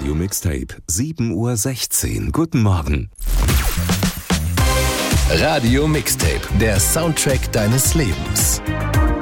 Radio Mixtape, 7:16 Uhr. Guten Morgen. Radio Mixtape, der Soundtrack deines Lebens.